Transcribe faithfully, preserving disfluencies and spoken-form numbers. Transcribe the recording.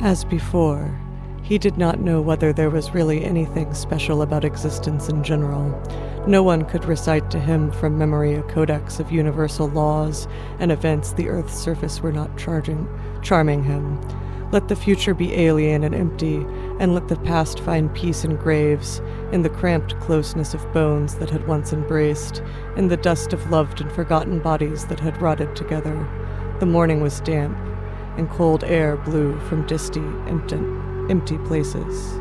As before, he did not know whether there was really anything special about existence in general. No one could recite to him from memory a codex of universal laws and events the Earth's surface were not charging, charming him. Let the future be alien and empty, and let the past find peace in graves, in the cramped closeness of bones that had once embraced, in the dust of loved and forgotten bodies that had rotted together. The morning was damp, and cold air blew from disty, empty, empty places.